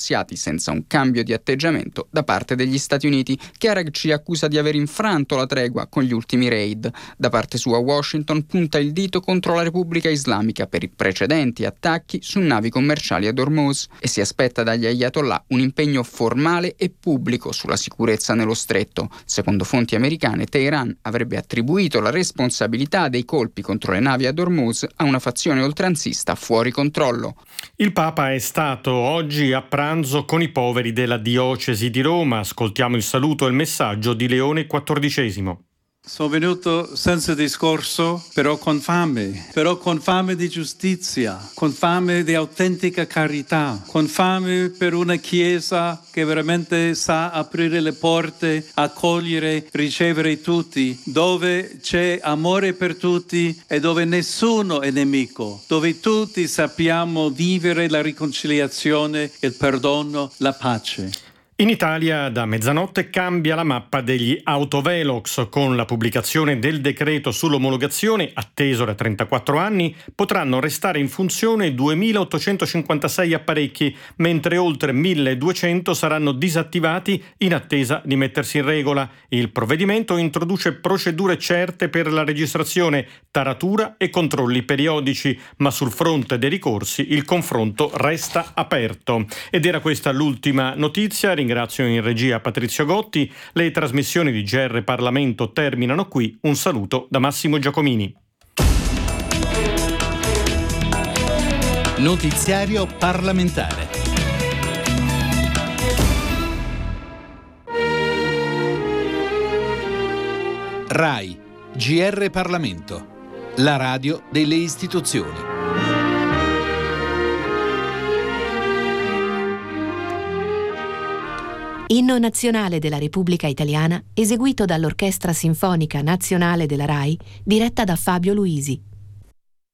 negoziati senza un cambio di atteggiamento da parte degli Stati Uniti, che Araghchi accusa di aver infranto la tregua con gli ultimi raid. Da parte sua Washington punta il dito contro la Repubblica Islamica per i precedenti attacchi su navi commerciali ad Hormuz e si aspetta dagli Ayatollah un impegno formale e pubblico sulla sicurezza nello stretto. Secondo fonti americane, Teheran avrebbe attribuito la responsabilità dei colpi contro le navi ad Hormuz a una fazione oltranzista fuori controllo. Il Papa è stato oggi a pranzo con i poveri della diocesi di Roma. Ascoltiamo il saluto e il messaggio di Leone XIV. Sono venuto senza discorso, però con fame di giustizia, con fame di autentica carità, con fame per una Chiesa che veramente sa aprire le porte, accogliere, ricevere tutti, dove c'è amore per tutti e dove nessuno è nemico, dove tutti sappiamo vivere la riconciliazione, il perdono, la pace. In Italia da mezzanotte cambia la mappa degli autovelox. Con la pubblicazione del decreto sull'omologazione, atteso da 34 anni, potranno restare in funzione 2.856 apparecchi, mentre oltre 1.200 saranno disattivati in attesa di mettersi in regola. Il provvedimento introduce procedure certe per la registrazione, taratura e controlli periodici, ma sul fronte dei ricorsi il confronto resta aperto. Ed era questa l'ultima notizia. Ringrazio in regia Patrizio Gotti. Le trasmissioni di GR Parlamento terminano qui. Un saluto da Massimo Giacomini. Notiziario parlamentare. RAI, GR Parlamento, la radio delle istituzioni. Inno nazionale della Repubblica Italiana, eseguito dall'Orchestra Sinfonica Nazionale della RAI, diretta da Fabio Luisi.